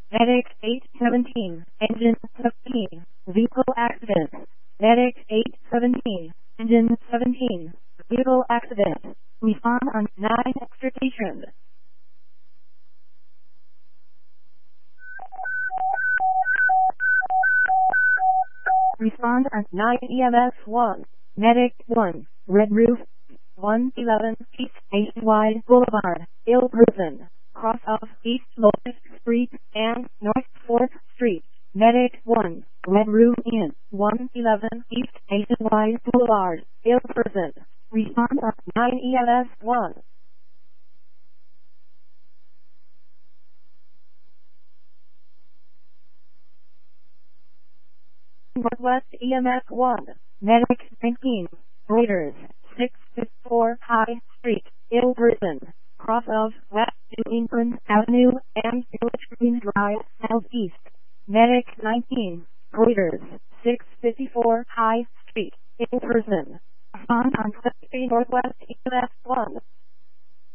Medic 817, engine 17, vehicle accident. Medic 817, engine 17, vehicle accident. Respond on 9 extra stations. Respond on 9 EMS 1. Medic 1, Red Roof, 111 East Nationwide Boulevard, Ilperson. Cross off East Locust Street and North 4th Street. Medic 1, Red Room Inn, 111 East Nationwide Boulevard, Ilperson. Respond on 9 EMS 1. Northwest EMS 1, Medic 19, Reuters, 654 High Street, Ilperson. Cross of West New England Avenue and Village Green Drive Southeast. Medic 19, Reuters, 654 High Street, Ilperson. Respond on 73 Northwest EMS 1.